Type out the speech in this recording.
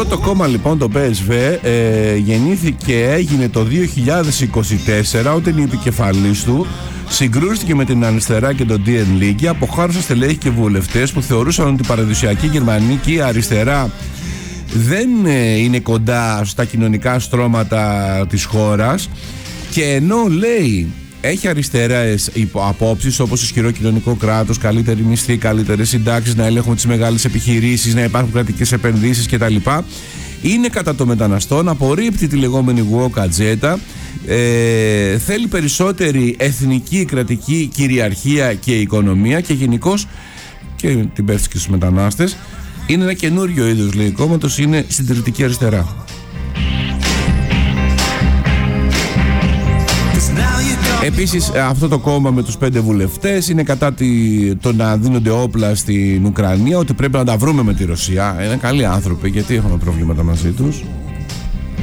Αυτό το κόμμα λοιπόν, το PSV, γεννήθηκε, έγινε το 2024, όταν η επικεφαλής του συγκρούστηκε με την αριστερά και τον DN Λίγκη, αποχώρησαν στελέχη και βουλευτές που θεωρούσαν ότι η παραδοσιακή γερμανική αριστερά δεν είναι κοντά στα κοινωνικά στρώματα της χώρας, και ενώ λέει έχει αριστερές απόψεις όπως ισχυρό κοινωνικό κράτος, καλύτερη μισθή, καλύτερες συντάξεις, να ελέγχουν τις μεγάλες επιχειρήσεις, να υπάρχουν κρατικές επενδύσεις κτλ. Είναι κατά των μεταναστών, απορρίπτει τη λεγόμενη woke ατζέντα, θέλει περισσότερη εθνική κρατική κυριαρχία και οικονομία, και γενικώς, και την πέφτει και στους μετανάστες. Είναι ένα καινούριο είδος, λέει, κόμματος, είναι συντηρητική αριστερά. Επίσης, αυτό το κόμμα με τους 5 βουλευτές είναι κατά το να δίνονται όπλα στην Ουκρανία, ότι πρέπει να τα βρούμε με τη Ρωσία. Είναι καλοί άνθρωποι, γιατί έχουμε προβλήματα μαζί τους.